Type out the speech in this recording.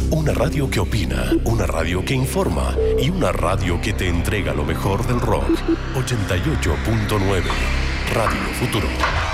Una radio que opina, una radio que informa y una radio que te entrega lo mejor del rock. 88.9 Radio Futuro.